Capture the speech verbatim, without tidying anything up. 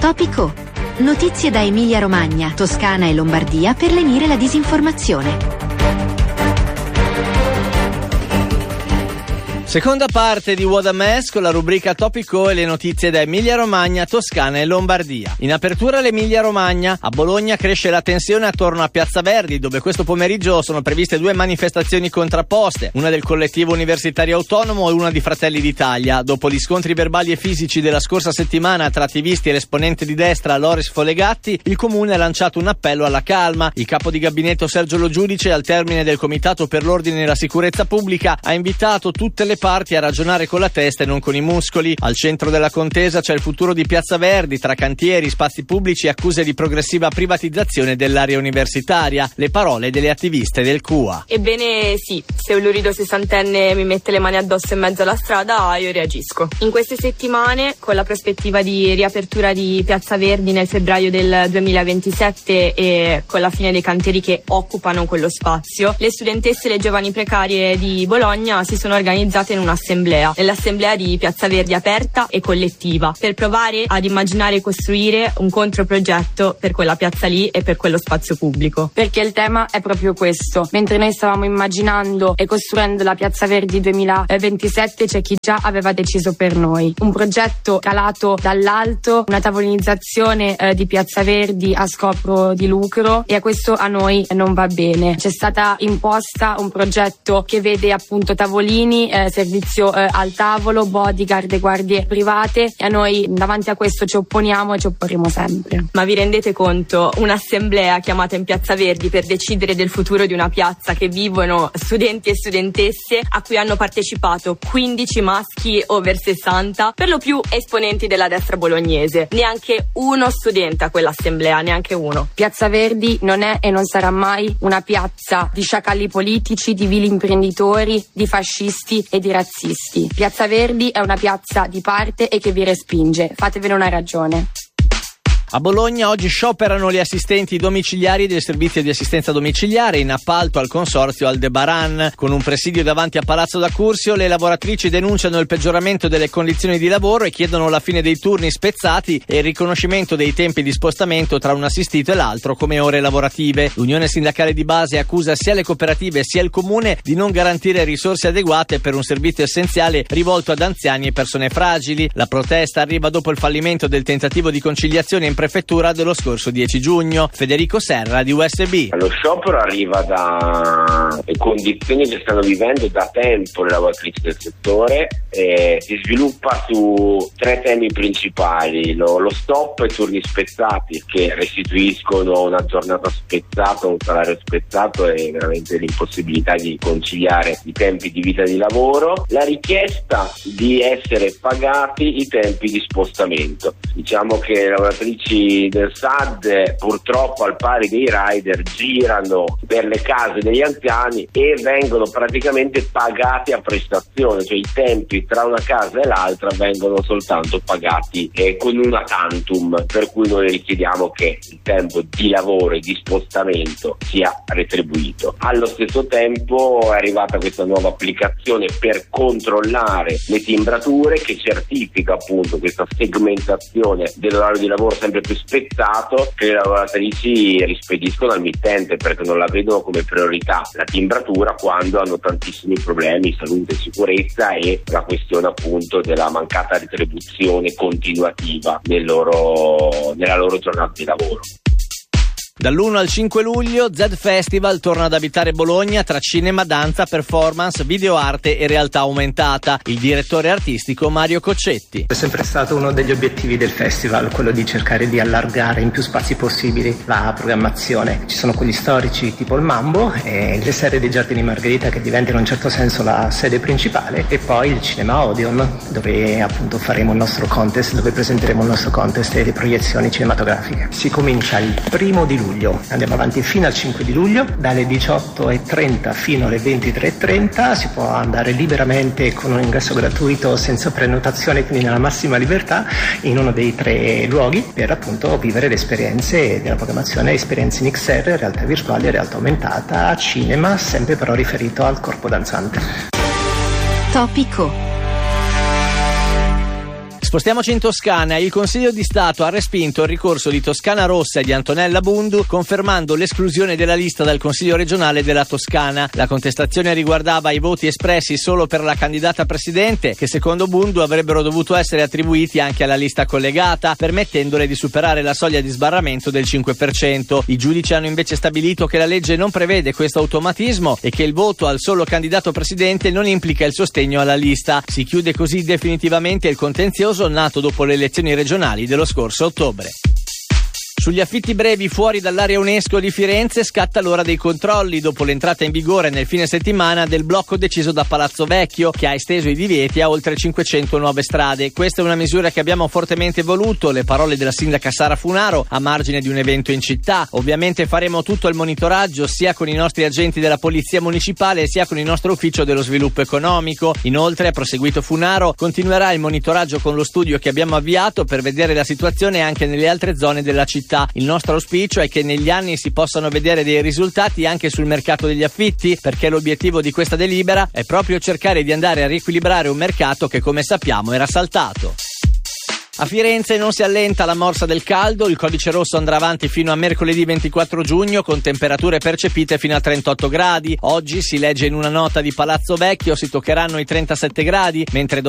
Topico. Notizie da Emilia-Romagna, Toscana e Lombardia per lenire la disinformazione. Seconda parte di What a Mess con la rubrica Topico e le notizie da Emilia-Romagna, Toscana e Lombardia. In apertura l'Emilia-Romagna, a Bologna cresce la tensione attorno a Piazza Verdi, dove questo pomeriggio sono previste due manifestazioni contrapposte, una del collettivo universitario autonomo e una di Fratelli d'Italia. Dopo gli scontri verbali e fisici della scorsa settimana tra attivisti e l'esponente di destra Loris Folegatti, il comune ha lanciato un appello alla calma. Il capo di gabinetto Sergio Lo Giudice, al termine del Comitato per l'Ordine e la Sicurezza Pubblica, ha invitato tutte le parti a ragionare con la testa e non con i muscoli. Al centro della contesa c'è il futuro di Piazza Verdi, tra cantieri, spazi pubblici e accuse di progressiva privatizzazione dell'area universitaria. Le parole delle attiviste del C U A. Ebbene sì, se un lurido sessantenne mi mette le mani addosso in mezzo alla strada, io reagisco. In queste settimane, con la prospettiva di riapertura di Piazza Verdi nel febbraio del duemilaventisette e con la fine dei cantieri che occupano quello spazio, le studentesse e le giovani precarie di Bologna si sono organizzate in un'assemblea, nell'assemblea di Piazza Verdi aperta e collettiva, per provare ad immaginare e costruire un controprogetto per quella piazza lì e per quello spazio pubblico. Perché il tema è proprio questo. Mentre noi stavamo immaginando e costruendo la Piazza Verdi duemilaventisette, c'è chi già aveva deciso per noi. Un progetto calato dall'alto, una tavolinizzazione eh, di Piazza Verdi a scopo di lucro, e a questo a noi non va bene. C'è stata imposta un progetto che vede appunto tavolini, eh, servizio eh, al tavolo, bodyguard e guardie private, e a noi davanti a questo ci opponiamo e ci opporremo sempre. Ma vi rendete conto? Un'assemblea chiamata in Piazza Verdi per decidere del futuro di una piazza che vivono studenti e studentesse a cui hanno partecipato quindici maschi over sessanta, per lo più esponenti della destra bolognese. Neanche uno studente a quell'assemblea, neanche uno. Piazza Verdi non è e non sarà mai una piazza di sciacalli politici, di vili imprenditori, di fascisti e di razzisti. Piazza Verdi è una piazza di parte e che vi respinge. Fatevene una ragione. A Bologna oggi scioperano gli assistenti domiciliari del servizio di assistenza domiciliare in appalto al consorzio Aldebaran. Con un presidio davanti a Palazzo da Curzio, le lavoratrici denunciano il peggioramento delle condizioni di lavoro e chiedono la fine dei turni spezzati e il riconoscimento dei tempi di spostamento tra un assistito e l'altro come ore lavorative. L'Unione Sindacale di Base accusa sia le cooperative sia il comune di non garantire risorse adeguate per un servizio essenziale rivolto ad anziani e persone fragili. La protesta arriva dopo il fallimento del tentativo di conciliazione in prefettura dello scorso dieci giugno. Federico Serra di U S B. Lo sciopero arriva da condizioni che stanno vivendo da tempo le lavoratrici del settore e si sviluppa su tre temi principali: lo, lo stop e turni spezzati, che restituiscono una giornata spezzata, un salario spezzato e veramente l'impossibilità di conciliare i tempi di vita di lavoro; la richiesta di essere pagati i tempi di spostamento. Diciamo che le lavoratrici del S A D purtroppo, al pari dei rider, girano per le case degli anziani e vengono praticamente pagati a prestazione, cioè i tempi tra una casa e l'altra vengono soltanto pagati eh, con una tantum, per cui noi richiediamo che il tempo di lavoro e di spostamento sia retribuito. Allo stesso tempo è arrivata questa nuova applicazione per controllare le timbrature, che certifica appunto questa segmentazione dell'orario di lavoro sempre più spezzato, che le lavoratrici rispediscono al mittente perché non la vedono come priorità la timbratura, quando hanno tantissimi problemi, salute e sicurezza, e la questione appunto della mancata retribuzione continuativa nel loro, nella loro giornata di lavoro. Dall'uno al cinque luglio Z Festival torna ad abitare Bologna tra cinema, danza, performance, videoarte e realtà aumentata. Il direttore artistico Mario Coccetti. È sempre stato uno degli obiettivi del festival, quello di cercare di allargare in più spazi possibili la programmazione. Ci sono quelli storici tipo il Mambo e le serie dei Giardini Margherita, che diventano in un certo senso la sede principale, e poi il Cinema Odeon, dove appunto faremo il nostro contest, dove presenteremo il nostro contest e le proiezioni cinematografiche. Si comincia il primo di luglio. Andiamo avanti fino al cinque di luglio, dalle diciotto e trenta fino alle ventitré e trenta. Si può andare liberamente con un ingresso gratuito, senza prenotazione, quindi nella massima libertà, in uno dei tre luoghi, per appunto vivere le esperienze della programmazione, esperienze in X R, realtà virtuale, realtà aumentata, cinema, sempre però riferito al corpo danzante. Topico. Spostiamoci in Toscana. Il Consiglio di Stato ha respinto il ricorso di Toscana Rossa e di Antonella Bundu, confermando l'esclusione della lista dal Consiglio regionale della Toscana. La contestazione riguardava i voti espressi solo per la candidata presidente, che secondo Bundu avrebbero dovuto essere attribuiti anche alla lista collegata, permettendole di superare la soglia di sbarramento del cinque per cento. I giudici hanno invece stabilito che la legge non prevede questo automatismo e che il voto al solo candidato presidente non implica il sostegno alla lista. Si chiude così definitivamente il contenzioso nato dopo le elezioni regionali dello scorso ottobre. Sugli affitti brevi fuori dall'area UNESCO di Firenze scatta l'ora dei controlli dopo l'entrata in vigore nel fine settimana del blocco deciso da Palazzo Vecchio, che ha esteso i divieti a oltre cinquecento nuove strade. Questa è una misura che abbiamo fortemente voluto, le parole della sindaca Sara Funaro a margine di un evento in città. Ovviamente faremo tutto il monitoraggio sia con i nostri agenti della Polizia Municipale sia con il nostro ufficio dello sviluppo economico. Inoltre, ha proseguito Funaro, continuerà il monitoraggio con lo studio che abbiamo avviato per vedere la situazione anche nelle altre zone della città. Il nostro auspicio è che negli anni si possano vedere dei risultati anche sul mercato degli affitti, perché l'obiettivo di questa delibera è proprio cercare di andare a riequilibrare un mercato che, come sappiamo, era saltato. A Firenze non si allenta la morsa del caldo, il codice rosso andrà avanti fino a mercoledì ventiquattro giugno con temperature percepite fino a trentotto gradi. Oggi, si legge in una nota di Palazzo Vecchio, si toccheranno i trentasette gradi, mentre